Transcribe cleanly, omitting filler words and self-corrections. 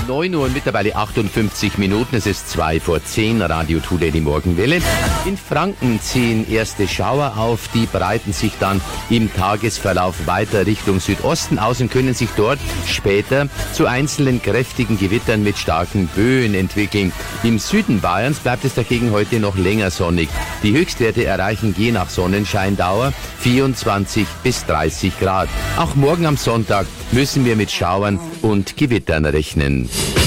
9 Uhr und mittlerweile 58 Minuten. Es ist 2:10, Radio 2 Daily Morgenwelle. In Franken ziehen erste Schauer auf. Die breiten sich dann im Tagesverlauf weiter Richtung Südosten aus und können sich dort später zu einzelnen kräftigen Gewittern mit starken Böen entwickeln. Im Süden Bayerns bleibt es dagegen heute noch länger sonnig. Die Höchstwerte erreichen je nach Sonnenscheindauer 24 bis 30 Grad. Auch morgen am Sonntag müssen wir mit Schauern und Gewittern rechnen.